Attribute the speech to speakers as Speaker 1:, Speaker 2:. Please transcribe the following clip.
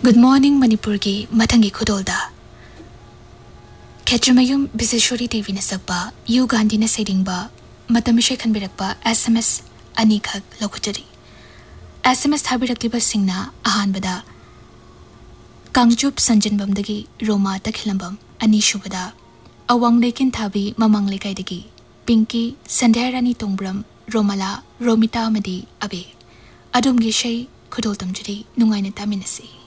Speaker 1: Good morning Manipur ki mathangi khudolda. Khetramayum Biseshwari Devi na sakpa Yu Gandhi na sedingba matamishe khanbirakpa SMS ani khak lokhutari. SMS thabirakliba singna ahanbada Kangchup Sanjanbamdagi Roma takhilambam ani shubada Awang lekin thabi mamang lekaidagi Pinky Sandharani Tongbram Romala Romita Madi Abe Adumgi shay khudoltam juri nungaina taminasi.